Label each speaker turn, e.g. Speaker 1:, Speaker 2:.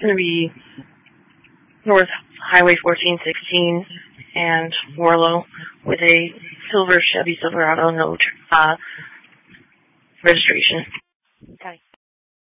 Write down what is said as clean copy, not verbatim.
Speaker 1: going to be North Highway 1416 and Warlow with a silver Chevy Silverado, no registration.
Speaker 2: Okay.